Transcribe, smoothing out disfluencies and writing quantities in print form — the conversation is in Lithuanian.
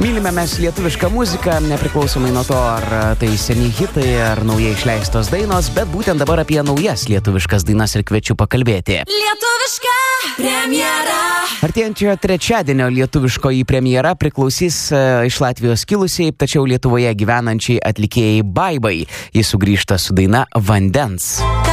Mylime mes lietuvišką muziką, nepriklausomai nuo to, ar tai seni hitai, ar naujai išleistos dainos, bet būtent dabar apie naujas lietuviškas dainas ir kviečiu pakalbėti. Lietuviška premjera. Artėjančio trečiadienio lietuviškoji premjera priklausys iš Latvijos kilusiai, tačiau Lietuvoje gyvenančiai atlikėjai Baibai. Jis sugrįžta su daina Vandens.